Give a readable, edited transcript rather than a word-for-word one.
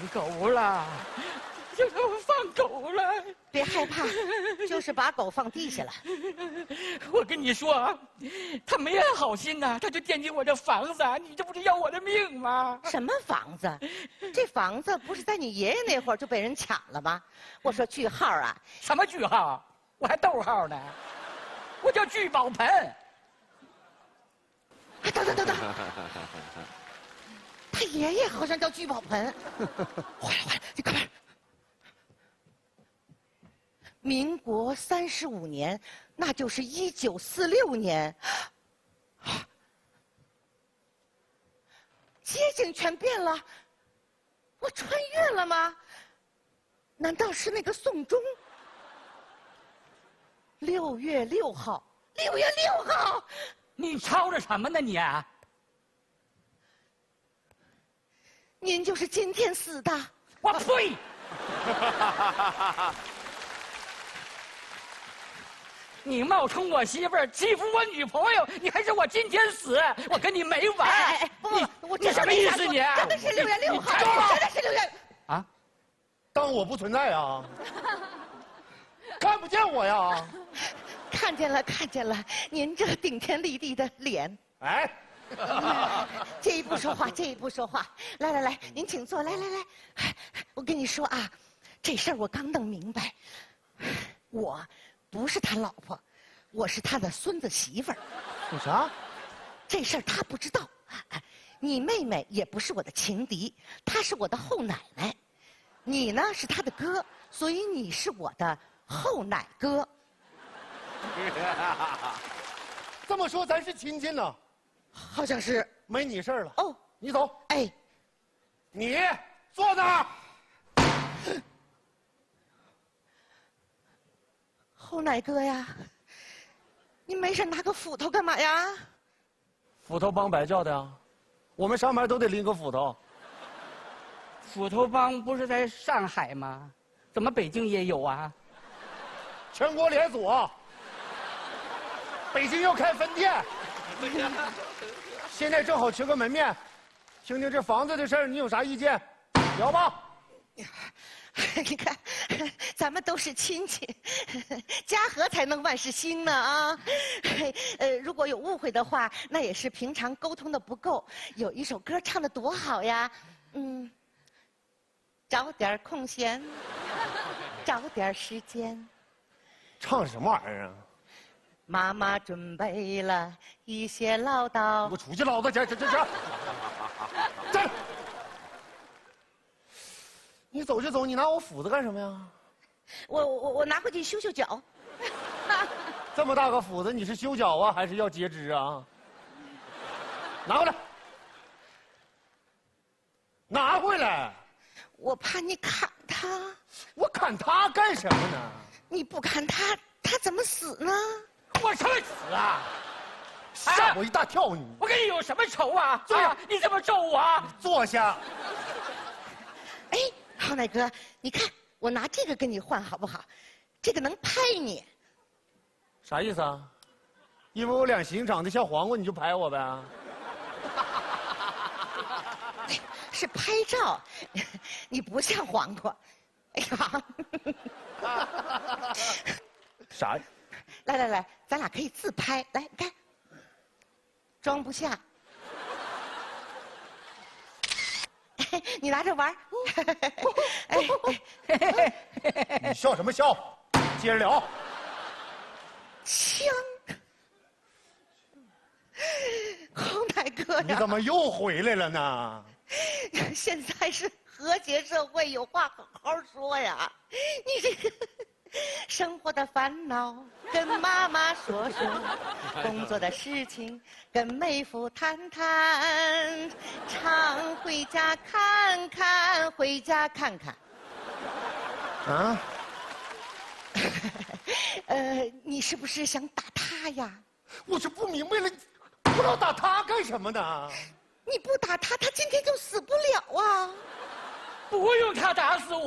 狗了，就给我放狗了。 别害怕，就是把狗放地下了。 我跟你说啊，他没好心呐，他就惦记我这房子，你这不是要我的命吗？ 什么房子？这房子不是在你爷爷那会儿就被人抢了吗？我说句号啊！ 什么句号？我还逗号呢。我叫聚宝盆。 哎，等，他爷爷好像叫聚宝盆。坏了，你快点！民国35年，那就是1946年。街景全变了，我穿越了吗？难道是那个宋钟？6月6号，6月6号， 你吵着什么呢你？ 您就是今天死的。 我呸！你冒充我媳妇儿欺负我女朋友，你还是我今天死，我跟你没完！你什么意思你？ 真的是6月6号，真的是6月啊！当我不存在啊？看不见我呀？ 看见了，您这顶天立地的脸。 哎， 借一步说话，来，您请坐，来，我跟你说啊，这事儿我刚弄明白，我不是他老婆，我是他的孙子媳妇儿。 有啥？ 这事儿他不知道。你妹妹也不是我的情敌，她是我的后奶奶。你呢是他的哥，所以你是我的后奶哥。 这么说咱是亲戚呢？ 好像是。 没你事儿了。 哦， 你走。 哎， 你坐那儿。 后奶哥呀，你没事拿个斧头干嘛呀？ 斧头帮白叫的呀，我们上班都得拎个斧头。 斧头帮不是在上海吗？怎么北京也有啊？ 全国连锁，北京要开分店。现在正好缺个门面，听听这房子的事儿，你有啥意见？聊吧。 你看，咱们都是亲戚，家和才能万事兴呢啊！如果有误会的话，那也是平常沟通的不够。有一首歌唱的多好呀，找点空闲，找点时间。 唱什么玩意儿啊？ 妈妈准备了一些唠叨。 我出去唠叨去，这。站！你走就走，你拿我斧子干什么呀？ 我拿回去修修脚。 这么大个斧子，你是修脚啊，还是要截肢啊？拿回来！拿回来！ 我怕你砍他。 我砍他干什么呢？ 你不砍他，他怎么死呢？ 我什么死啊？ 吓我一大跳！你我跟你有什么仇啊？ 坐下！ 你怎么咒我？ 坐下。 哎，好奶哥，你看我拿这个跟你换好不好？这个能拍你。 啥意思啊？因为我脸型长得像黄瓜，你就拍我呗？ 是拍照，你不像黄瓜。哎呀， 啥呀？ 来，咱俩可以自拍。来，你看，装不下。你拿着玩。 你笑什么笑？接着聊。 枪，好奶哥呀！ 你怎么又回来了呢？ 现在是和谐社会，有话好好说呀。你这个生活的烦恼跟妈妈说说，工作的事情跟妹夫谈谈，常回家看看，回家看看。 啊？ 你是不是想打他呀？ 我是不明白了，不知道打他干什么呢？ 你不打他，他今天就死不了啊！ 不用他打死我。